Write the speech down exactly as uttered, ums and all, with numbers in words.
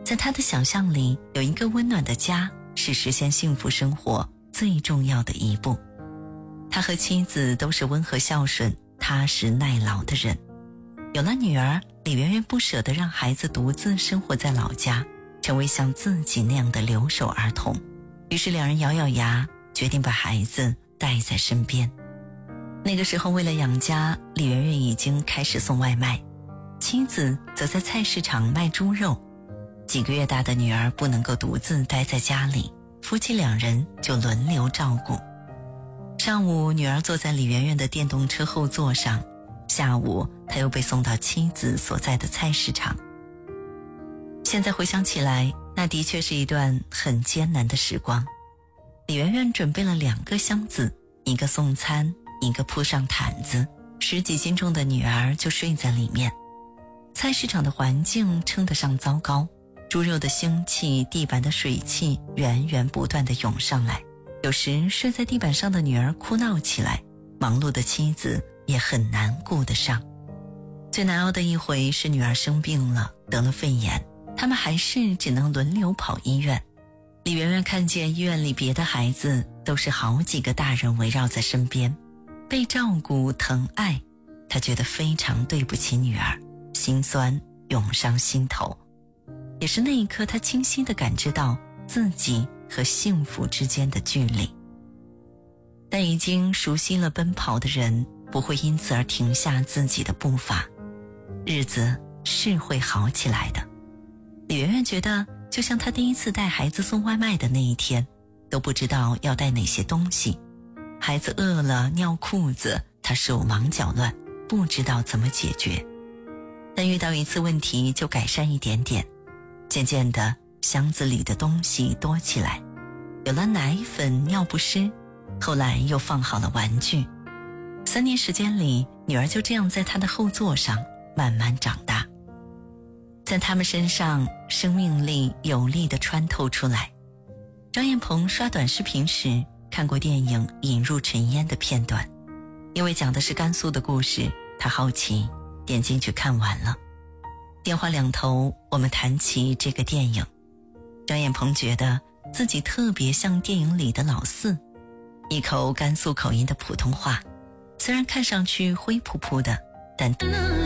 在他的想象里，有一个温暖的家是实现幸福生活最重要的一步。他和妻子都是温和孝顺、踏实耐劳的人。有了女儿，李媛媛不舍得让孩子独自生活在老家，成为像自己那样的留守儿童。于是两人咬咬牙，决定把孩子带在身边。那个时候为了养家，李媛媛已经开始送外卖，妻子则在菜市场卖猪肉。几个月大的女儿不能够独自待在家里，夫妻两人就轮流照顾。上午女儿坐在李媛媛的电动车后座上，下午她又被送到妻子所在的菜市场。现在回想起来，那的确是一段很艰难的时光。李媛媛准备了两个箱子，一个送餐，一个铺上毯子，十几斤重的女儿就睡在里面。菜市场的环境称得上糟糕，猪肉的腥气、地板的水汽源源不断地涌上来，有时睡在地板上的女儿哭闹起来，忙碌的妻子也很难顾得上。最难熬的一回是女儿生病了，得了肺炎，他们还是只能轮流跑医院。李媛媛看见医院里别的孩子都是好几个大人围绕在身边，被照顾疼爱，她觉得非常对不起女儿，心酸涌上心头。也是那一刻，她清晰地感知到自己和幸福之间的距离。但已经熟悉了奔跑的人，不会因此而停下自己的步伐，日子是会好起来的。李媛媛觉得，就像她第一次带孩子送外卖的那一天，都不知道要带哪些东西，孩子饿了尿裤子，她手忙脚乱，不知道怎么解决。但遇到一次问题就改善一点点，渐渐的箱子里的东西多起来，有了奶粉、尿不湿，后来又放好了玩具。三年时间里，女儿就这样在她的后座上慢慢长大。在他们身上，生命力有力地穿透出来。张彦鹏刷短视频时看过电影《引入尘烟》的片段，因为讲的是甘肃的故事，他好奇点进去看完了。电话两头，我们谈起这个电影，张彦鹏觉得自己特别像电影里的老四，一口甘肃口音的普通话，虽然看上去灰扑扑的，但